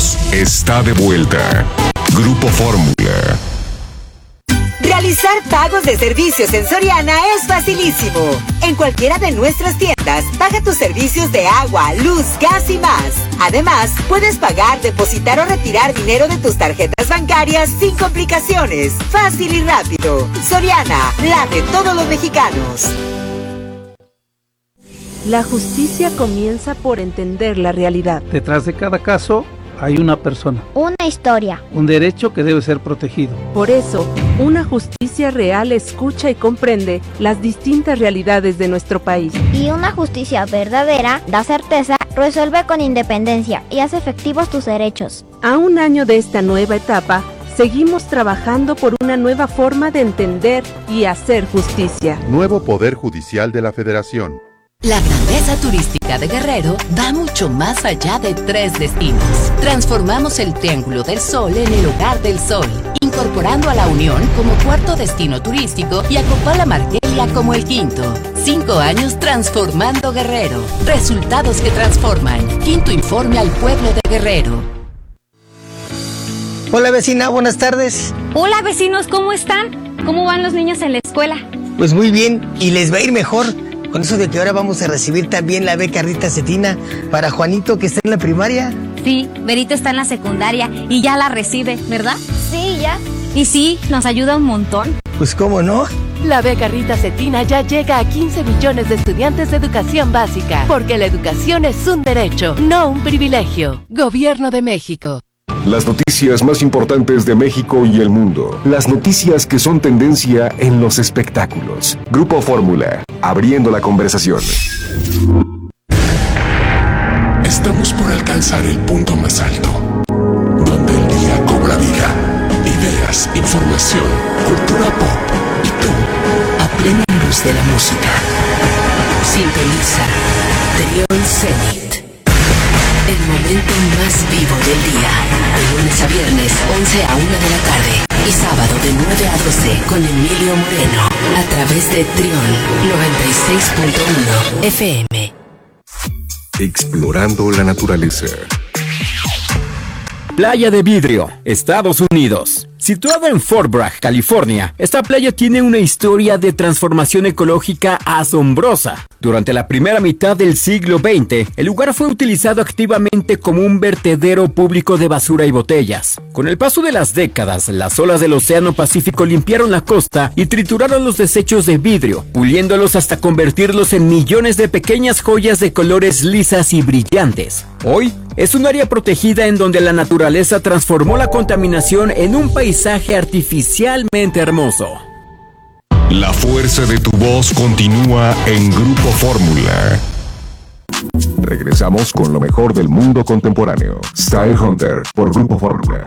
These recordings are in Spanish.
Unidos está de vuelta. Grupo Fórmula. Realizar pagos de servicios en Soriana es facilísimo. En cualquiera de nuestras tiendas, paga tus servicios de agua, luz, gas y más. Además, puedes pagar, depositar o retirar dinero de tus tarjetas bancarias sin complicaciones. Fácil y rápido. Soriana, la de todos los mexicanos. La justicia comienza por entender la realidad. Detrás de cada caso hay una persona. Una historia. Un derecho que debe ser protegido. Por eso, una justicia real escucha y comprende las distintas realidades de nuestro país. Y una justicia verdadera da certeza, resuelve con independencia y hace efectivos tus derechos. A un año de esta nueva etapa, seguimos trabajando por una nueva forma de entender y hacer justicia. Nuevo Poder Judicial de la Federación. La grandeza turística de Guerrero va mucho más allá de 3 destinos. Transformamos el Triángulo del Sol en el Hogar del Sol, incorporando a La Unión como cuarto destino turístico y a Copala Margelia como el quinto. 5 años transformando Guerrero. Resultados que transforman. Quinto informe al pueblo de Guerrero. Hola vecina, buenas tardes. Hola vecinos, ¿cómo están? ¿Cómo van los niños en la escuela? Pues muy bien, y les va a ir mejor. Con eso de que ahora vamos a recibir también la beca Rita Cetina para Juanito, que está en la primaria. Sí, Berito está en la secundaria y ya la recibe, ¿verdad? Sí, ya. Y sí, nos ayuda un montón. Pues cómo no. La beca Rita Cetina ya llega a 15 millones de estudiantes de educación básica, porque la educación es un derecho, no un privilegio. Gobierno de México. Las noticias más importantes de México y el mundo. Las noticias que son tendencia en los espectáculos. Grupo Fórmula, abriendo la conversación. Estamos por alcanzar el punto más alto, donde el día cobra vida, ideas, información, cultura pop y tú, a plena luz de la música. Sintoniza Trión Zenit. El momento más vivo del día. De lunes a viernes, 11 a 1 de la tarde. Y sábado de 9 a 12 con Emilio Moreno. A través de Trión 96.1 FM. Explorando la naturaleza. Playa de Vidrio, Estados Unidos. Situada en Fort Bragg, California, esta playa tiene una historia de transformación ecológica asombrosa. Durante la primera mitad del siglo XX, el lugar fue utilizado activamente como un vertedero público de basura y botellas. Con el paso de las décadas, las olas del Océano Pacífico limpiaron la costa y trituraron los desechos de vidrio, puliéndolos hasta convertirlos en millones de pequeñas joyas de colores lisas y brillantes. Hoy, es un área protegida en donde la naturaleza transformó la contaminación en un paisaje artificialmente hermoso. La fuerza de tu voz continúa en Grupo Fórmula. Regresamos con lo mejor del mundo contemporáneo. Style Hunter por Grupo Fórmula.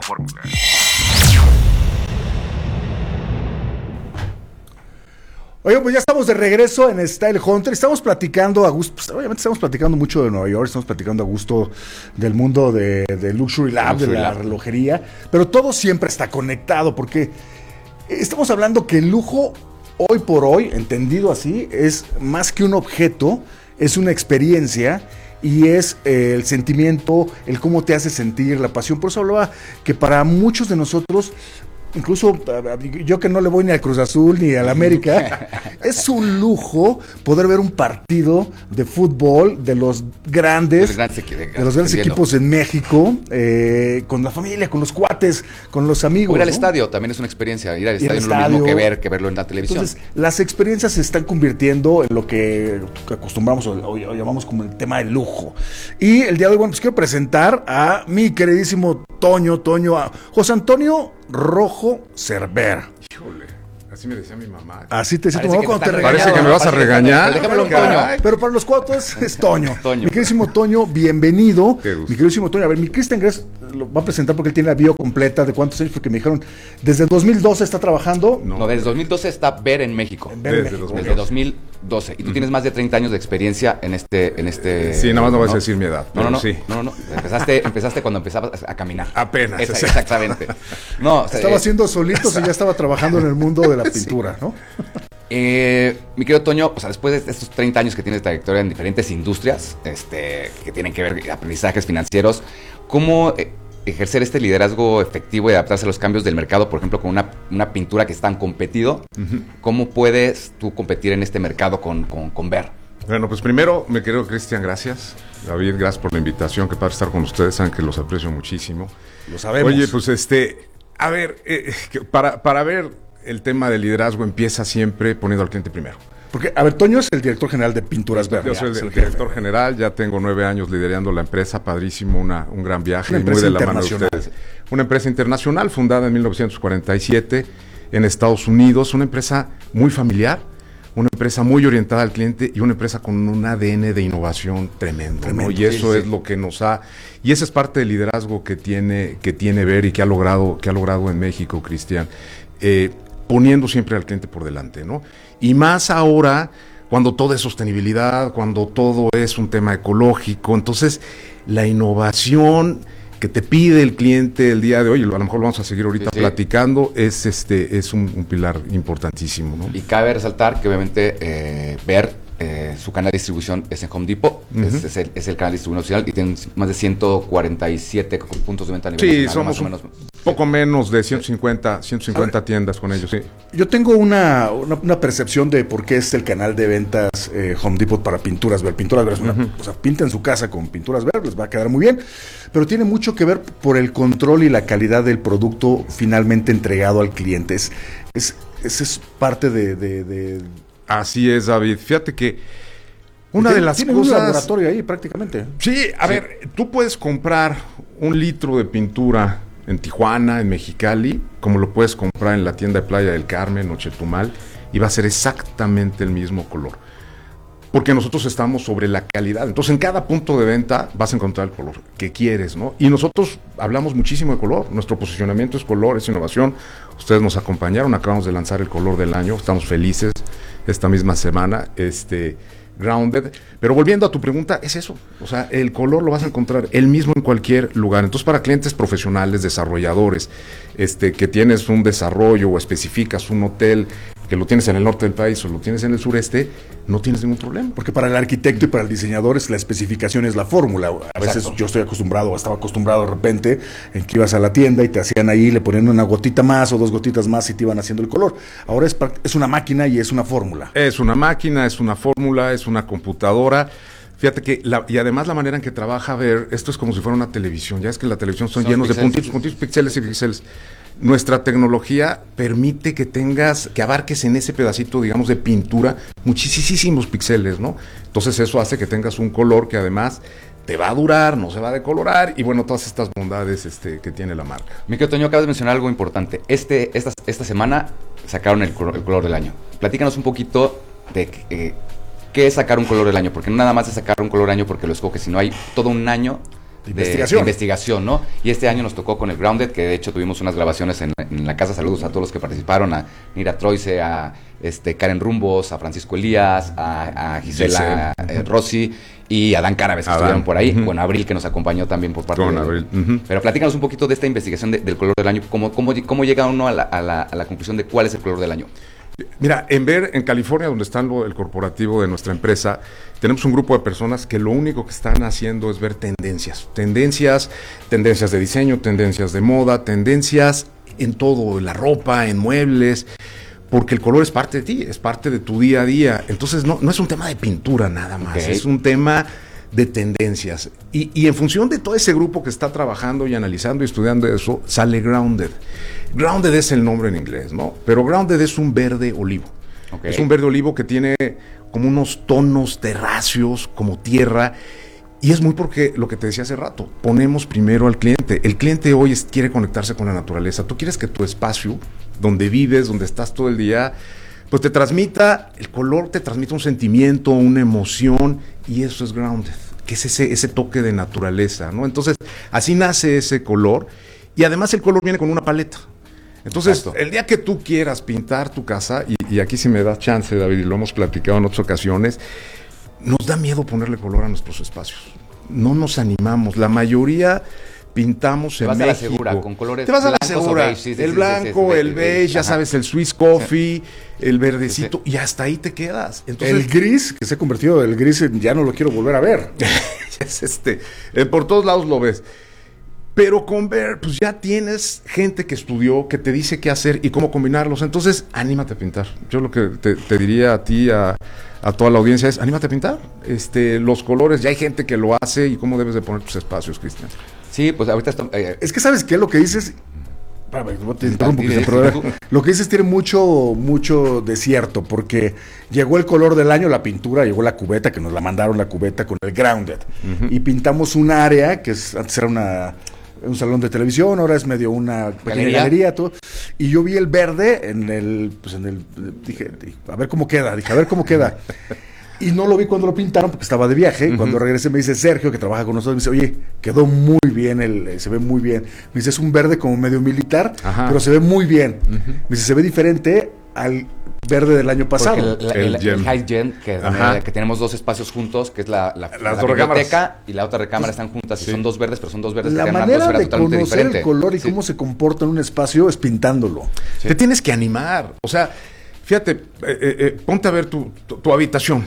Oye, pues ya estamos de regreso en Style Hunter. Estamos platicando a gusto, pues, obviamente estamos platicando mucho de Nueva York, estamos platicando a gusto del mundo de Luxury Lab, de la relojería, pero todo siempre está conectado porque estamos hablando que el lujo hoy por hoy, entendido así, es más que un objeto, es una experiencia y es el sentimiento, el cómo te hace sentir, la pasión. Por eso hablaba que para muchos de nosotros, incluso yo que no le voy ni al Cruz Azul ni al América, es un lujo poder ver un partido de fútbol de los grandes equipos en México, con la familia, con los cuates, con los amigos. O ir al estadio también es una experiencia. Ir al estadio no es lo mismo que verlo en la televisión. Entonces, las experiencias se están convirtiendo en lo que acostumbramos o llamamos como el tema del lujo. Y el día de hoy, bueno, pues quiero presentar a mi queridísimo Toño, a José Antonio Rojo Cervera. Híjole, así me decía mi mamá. Así te decía tu mamá cuando te regañaba. Parece que me vas a regañar. Déjamelo en Toño. Pero para los cuates es Toño. Mi queridísimo Toño, bienvenido. Mi queridísimo Toño, a ver, mi Cristian Gress lo va a presentar porque él tiene la bio completa de cuántos años, porque me dijeron, desde 2012 está trabajando. No, desde 2012 está Ver en México. Desde 2012. Y tú tienes más de 30 años de experiencia en este. Sí, nada más no vas a decir mi edad. No. Sí. No. Empezaste cuando empezabas a caminar. Apenas. Exactamente. No, estaba haciendo solitos y ya estaba trabajando en el mundo de la pintura, ¿no? Mi querido Toño, o sea, después de estos 30 años que tienes de trayectoria en diferentes industrias, que tienen que ver con aprendizajes financieros, ¿cómo ejercer este liderazgo efectivo y adaptarse a los cambios del mercado, por ejemplo, con una pintura que es tan competido, ¿cómo puedes tú competir en este mercado con Ver? Bueno, pues primero, mi querido Cristian, gracias. David, gracias por la invitación, que para estar con ustedes, saben que los aprecio muchísimo. Lo sabemos. Oye, pues a ver, para ver el tema del liderazgo empieza siempre poniendo al cliente primero. Porque, a ver, Toño es el director general de Pinturas Ver. Yo soy el director general, ya tengo 9 años liderando la empresa, padrísimo, un gran viaje, muy de la mano de ustedes. Una empresa internacional fundada en 1947 en Estados Unidos, una empresa muy familiar, una empresa muy orientada al cliente y una empresa con un ADN de innovación tremendo, ¿no? Y eso es lo que nos ha... Y esa es parte del liderazgo que tiene Ver y que ha logrado en México, Cristian, poniendo siempre al cliente por delante, ¿no? Y más ahora, cuando todo es sostenibilidad, cuando todo es un tema ecológico, entonces la innovación que te pide el cliente el día de hoy, a lo mejor lo vamos a seguir ahorita platicando, es un pilar importantísimo, ¿no? Y cabe resaltar que obviamente Ver, su canal de distribución es en Home Depot, es el canal de distribución oficial y tiene más de 147 puntos de venta a nivel nacional. Sí, somos un poco menos de 150 tiendas con ellos, sí. Yo tengo una percepción de por qué es el canal de ventas Home Depot para Pinturas Ver. Pinturas Ver es o sea, pinta en su casa con Pinturas Ver, les va a quedar muy bien, pero tiene mucho que ver por el control y la calidad del producto finalmente entregado al cliente. Esa es parte de... Así es, David. Fíjate que una de las cosas... un laboratorio ahí prácticamente. Sí, a ver, tú puedes comprar 1 litro de pintura en Tijuana, en Mexicali, como lo puedes comprar en la tienda de Playa del Carmen o Chetumal, y va a ser exactamente el mismo color. Porque nosotros estamos sobre la calidad. Entonces, en cada punto de venta vas a encontrar el color que quieres, ¿no? Y nosotros hablamos muchísimo de color. Nuestro posicionamiento es color, es innovación. Ustedes nos acompañaron, acabamos de lanzar el color del año. Estamos felices esta misma semana, Grounded. Pero volviendo a tu pregunta, es eso. O sea, el color lo vas a encontrar el mismo en cualquier lugar. Entonces, para clientes profesionales, desarrolladores, que tienes un desarrollo o especificas un hotel que lo tienes en el norte del país o lo tienes en el sureste, no tienes ningún problema. Porque para el arquitecto y para el diseñador la especificación es la fórmula. A veces yo estaba acostumbrado de repente en que ibas a la tienda y te hacían ahí, le ponían una gotita más o 2 gotitas más y te iban haciendo el color. Ahora es una máquina y es una fórmula. Es una máquina, es una fórmula, es una computadora. Fíjate que, y además la manera en que trabaja Ver, esto es como si fuera una televisión. Ya es que la televisión son llenos de puntitos, píxeles y píxeles. Nuestra tecnología permite que abarques en ese pedacito, digamos, de pintura, muchísimos píxeles, ¿no? Entonces eso hace que tengas un color que además te va a durar, no se va a decolorar, y bueno, todas estas bondades que tiene la marca. Mi querido Toño, acabas de mencionar algo importante. Esta semana sacaron el color del año. Platícanos un poquito de qué es sacar un color del año, porque no nada más es sacar un color del año porque lo escoges, sino hay todo un año de investigación, ¿no? Y este año nos tocó con el Grounded, que de hecho tuvimos unas grabaciones en la casa. Saludos a todos los que participaron, a Nira Troise, a Karen Rumbos, a Francisco Elías, a Gisela Rossi y a Dan Carabes, que estuvieron por ahí. Bueno, Abril, que nos acompañó también por parte de Abril. Pero platícanos un poquito de esta investigación del color del año. ¿Cómo llega uno a la conclusión de cuál es el color del año? Mira, en Ver, en California, donde está el corporativo de nuestra empresa, tenemos un grupo de personas que lo único que están haciendo es ver tendencias de diseño, tendencias de moda, tendencias en todo, en la ropa, en muebles, porque el color es parte de ti, es parte de tu día a día. Entonces no es un tema de pintura nada más, es un tema de tendencias. Y en función de todo ese grupo que está trabajando y analizando y estudiando eso, sale Grounded. Grounded es el nombre en inglés, ¿no? Pero Grounded es un verde olivo. Es un verde olivo que tiene como unos tonos terráceos, como tierra, y es muy porque lo que te decía hace rato, ponemos primero al cliente. El cliente hoy quiere conectarse con la naturaleza. Tú quieres que tu espacio, donde vives, donde estás todo el día, pues te transmita, el color te transmite un sentimiento, una emoción, y eso es Grounded, que es ese toque de naturaleza, ¿no? Entonces, así nace ese color, y además el color viene con una paleta. Entonces, el día que tú quieras pintar tu casa, y aquí si me das chance, David, y lo hemos platicado en otras ocasiones, nos da miedo ponerle color a nuestros espacios. No nos animamos. La mayoría pintamos en México. Te vas a la segura, con colores. Te vas a la segura. El blanco, el beige, ya sabes, el Swiss Coffee, el verdecito, y hasta ahí te quedas. Entonces, el gris, que se ha convertido, el gris ya no lo quiero volver a ver. Por todos lados lo ves. Pero con Behr, pues ya tienes gente que estudió, que te dice qué hacer y cómo combinarlos. Entonces, anímate a pintar. Yo lo que te diría a ti, a toda la audiencia es, anímate a pintar. Los colores, ya hay gente que lo hace y cómo debes de poner tus espacios, Cristian. Sí, pues ahorita es que ¿sabes qué? Lo que dices... Lo que dices tiene mucho de cierto, porque llegó el color del año, la pintura, llegó la cubeta, que nos la mandaron la cubeta con el grounded, y pintamos un área que antes era un salón de televisión, ahora es medio una pequeña galería, todo, y yo vi el verde dije, a ver cómo queda, y no lo vi cuando lo pintaron porque estaba de viaje. Cuando regresé me dice Sergio, que trabaja con nosotros, me dice, oye, quedó muy bien, se ve muy bien. Me dice, es un verde como medio militar, pero se ve muy bien. Me dice, se ve diferente al verde del año pasado. El High Gen, que tenemos 2 espacios juntos, que es la biblioteca y la otra recámara están juntas, y son 2 verdes, pero son 2 verdes la que manera tienen una atmósfera de totalmente conocer diferente. El color y cómo se comporta en un espacio es pintándolo. Te tienes que animar. O sea, fíjate, ponte a ver tu habitación.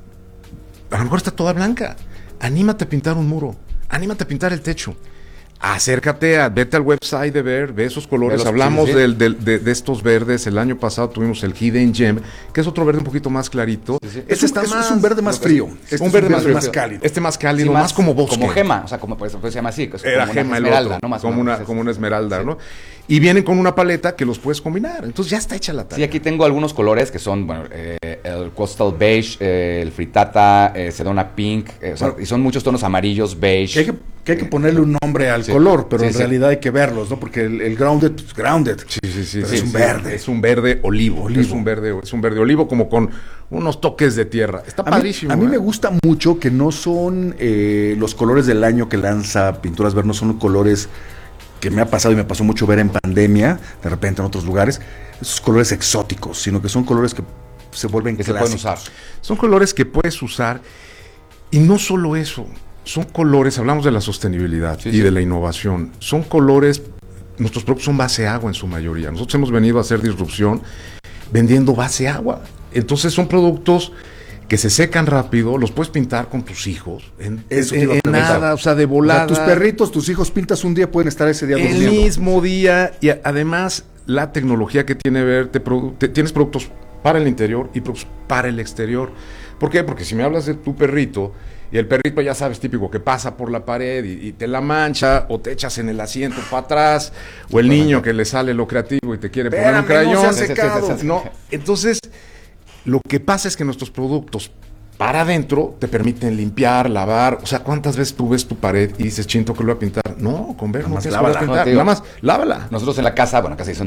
A lo mejor está toda blanca. Anímate a pintar un muro. Anímate a pintar el techo. Acércate, vete al website de Behr, ve esos colores. Hablamos de estos verdes. El año pasado tuvimos el Hidden Gem, que es otro verde un poquito más clarito. Es un verde más frío. Un verde más cálido. Este más cálido, más como bosque. Como gema, o sea, como pues se llama así. Era gema el otro, ¿no? Como una esmeralda, ¿no? Y vienen con una paleta que los puedes combinar. Entonces ya está hecha la tarea. Sí, aquí tengo algunos colores que son, el Coastal Beige, el Frittata, Sedona Pink, y son muchos tonos amarillos, beige. Que hay que ponerle un nombre al color, pero en realidad hay que verlos, ¿no? Porque el grounded, pues grounded. Sí, es un verde. Es un verde olivo. Es un verde olivo como con unos toques de tierra. Está padrísimo. A mí me gusta mucho que no son los colores del año que lanza Pinturas Behr, no son colores que me ha pasado y me pasó mucho ver en pandemia, de repente en otros lugares, esos colores exóticos, sino que son colores que se vuelven que clásicos. Se pueden usar. Son colores que puedes usar, y no solo eso, son colores, hablamos de la sostenibilidad de la innovación, son colores, nuestros productos son base agua en su mayoría. Nosotros hemos venido a hacer disrupción vendiendo base agua. Entonces son productos que se secan rápido, los puedes pintar con tus hijos, en nada, o sea, de volada. O sea, tus perritos, tus hijos pintas un día, pueden estar ese día durmiendo. El mismo día, y además la tecnología que tiene Behr, tienes productos para el interior y productos para el exterior. ¿Por qué? Porque si me hablas de tu perrito, y el perrito ya sabes, típico, que pasa por la pared y te la mancha, o te echas en el asiento para atrás, o el niño que le sale lo creativo y te quiere poner un crayón. No, entonces, lo que pasa es que nuestros productos para adentro te permiten limpiar, lavar. O sea, ¿cuántas veces tú ves tu pared y dices, chinto, que lo voy a pintar? No, con Behr no tienes que pintar, nada más lávala. Nosotros en la casa,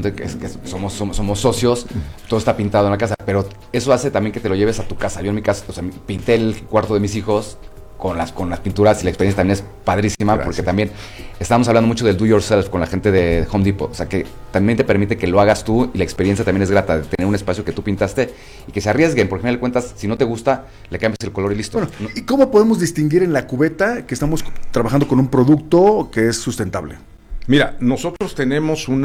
somos socios, todo está pintado en la casa, pero eso hace también que te lo lleves a tu casa. Yo en mi casa, pinté el cuarto de mis hijos con las pinturas, y la experiencia también es padrísima. Gracias. Porque también estamos hablando mucho del do yourself con la gente de Home Depot, o sea que también te permite que lo hagas tú, y la experiencia también es grata de tener un espacio que tú pintaste y que se arriesguen, porque al final de cuentas, si no te gusta, le cambias el color y listo. Bueno, ¿y cómo podemos distinguir en la cubeta que estamos trabajando con un producto que es sustentable? Mira, nosotros tenemos un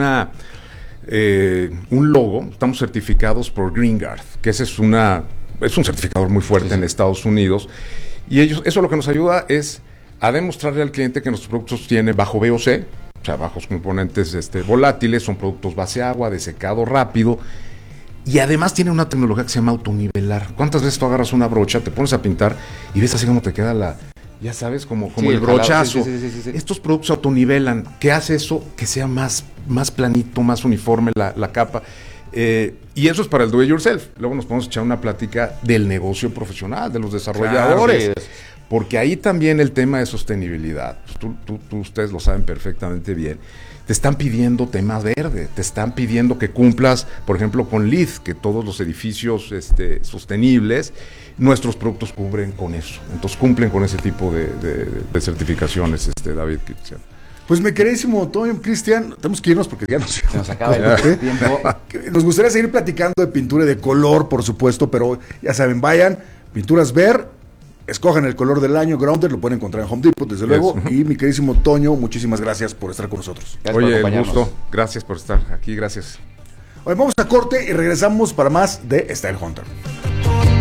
logo, estamos certificados por GreenGuard, que ese es un certificador muy fuerte en Estados Unidos. Y eso lo que nos ayuda es a demostrarle al cliente que nuestros productos tienen bajo VOC, o sea, bajos componentes volátiles, son productos base agua, de secado rápido, y además tienen una tecnología que se llama autonivelar. ¿Cuántas veces tú agarras una brocha, te pones a pintar y ves así como te queda ya sabes, como el brochazo? Sí. Estos productos autonivelan. ¿Qué hace eso? Que sea más planito, más uniforme la capa. Y eso es para el do it yourself. Luego nos podemos echar una plática del negocio profesional, de los desarrolladores, claro, porque ahí también el tema de sostenibilidad, ustedes lo saben perfectamente bien, te están pidiendo tema verde, te están pidiendo que cumplas, por ejemplo, con LEED, que todos los edificios sostenibles, nuestros productos cubren con eso, entonces cumplen con ese tipo de certificaciones, David. Pues mi queridísimo Toño, Cristian, tenemos que irnos porque ya se nos acaba el tiempo. Nos gustaría seguir platicando de pintura y de color, por supuesto, pero ya saben, vayan, Pinturas Behr, escojan el color del año, Grounded, lo pueden encontrar en Home Depot, desde luego. Y mi queridísimo Toño, muchísimas gracias por estar con nosotros. Oye, el gusto, gracias por estar aquí, gracias. Hoy vamos a corte y regresamos para más de Style Hunter.